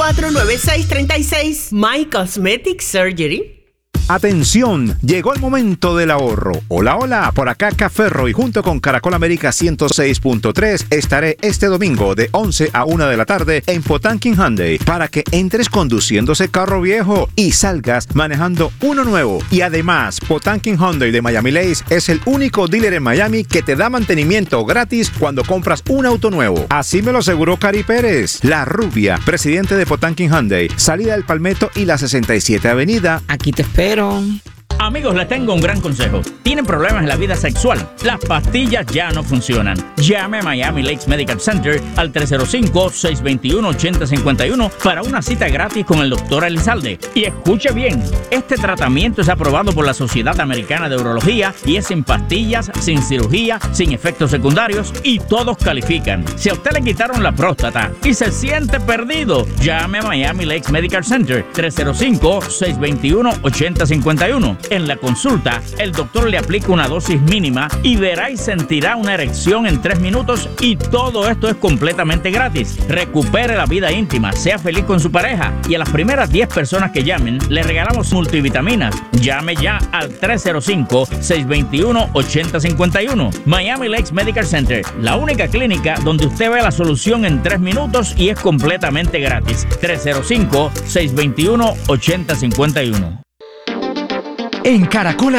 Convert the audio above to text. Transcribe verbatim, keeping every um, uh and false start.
cuatro, nueve seis tres seis. My Cosmetic Surgery. Atención, llegó el momento del ahorro. Hola, hola, por acá Caferro y junto con Caracol América ciento seis punto tres estaré este domingo de once a una de la tarde en Potanquin Hyundai para que entres conduciendo ese carro viejo y salgas manejando uno nuevo. Y además, Potanquin Hyundai de Miami Lakes es el único dealer en Miami que te da mantenimiento gratis cuando compras un auto nuevo. Así me lo aseguró Cari Pérez, la rubia, presidente de Potanquin Hyundai, salida del Palmetto y la sesenta y siete Avenida. Aquí te espero. Amigos, les tengo un gran consejo. ¿Tienen problemas en la vida sexual? Las pastillas ya no funcionan. Llame a Miami Lakes Medical Center al tres cero cinco, seis dos uno, ocho cero cinco uno para una cita gratis con el doctor Elizalde. Y escuche bien, este tratamiento es aprobado por la Sociedad Americana de Urología y es sin pastillas, sin cirugía, sin efectos secundarios y todos califican. Si a usted le quitaron la próstata y se siente perdido, llame a Miami Lakes Medical Center tres cero cinco, seis dos uno, ocho cero cinco uno. En la consulta, el doctor le aplica una dosis mínima y verá y sentirá una erección en tres minutos y todo esto es completamente gratis. Recupere la vida íntima, sea feliz con su pareja y a las primeras diez personas que llamen le regalamos multivitaminas. Llame ya al tres cero cinco, seis dos uno, ocho cero cinco uno. Miami Lakes Medical Center, la única clínica donde usted ve la solución en tres minutos y es completamente gratis. tres cero cinco, seis dos uno, ocho cero cinco uno. En Caracol